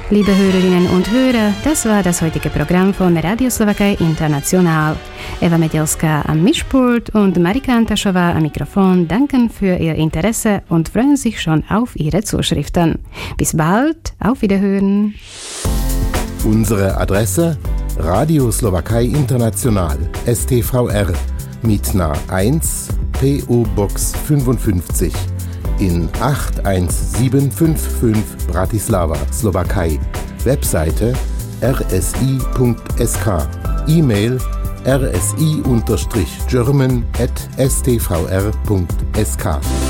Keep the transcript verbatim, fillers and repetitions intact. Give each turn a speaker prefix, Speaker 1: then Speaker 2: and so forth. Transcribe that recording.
Speaker 1: Liebe Hörerinnen und Hörer, das war das heutige Programm von Radio Slowakei International. Eva Medelska am Mischpult und Marika Antaschova am Mikrofon danken für Ihr Interesse und freuen sich schon auf Ihre Zuschriften. Bis bald, auf Wiederhören.
Speaker 2: Unsere Adresse: Radio Slowakei International, S T V R, Mitna eins, P O Box fünfundfünfzig in acht eins sieben fünf fünf Bratislava, Slowakei. Webseite r s i punkt s k. E-Mail r s i German at s t v r punkt s k.